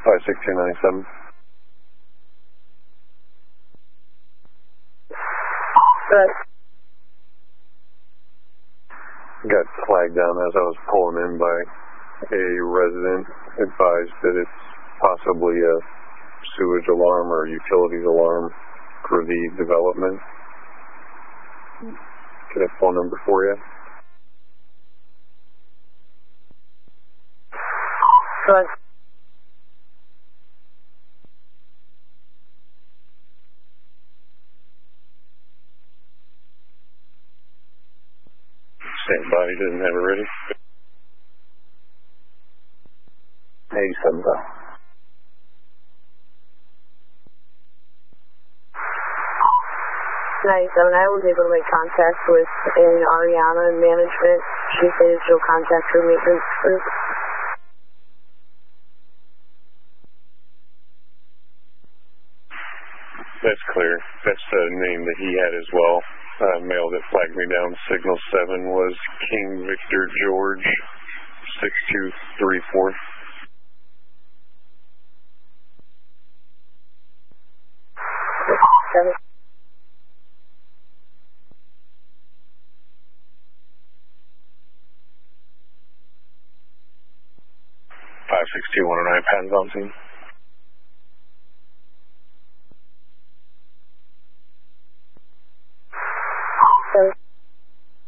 56297. Good. Got flagged down as I was pulling in by a resident, advised that it's possibly a sewage alarm or utilities alarm for the development. Get a phone number for you? Good. Stand by, he doesn't have it ready. 87. 97, I was able to make contact with Ariana in management. She said she'll contact her maintenance group. That's clear. That's the name that he had as well. Male that flagged me down, signal 7 was King Victor George 6234. Seven. 56219, Patton's on scene.